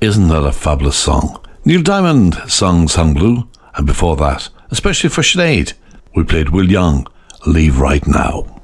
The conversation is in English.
Isn't that a fabulous song? Neil Diamond sung Song Blue, and before that, especially for Sinead, we played Will Young, Leave Right Now.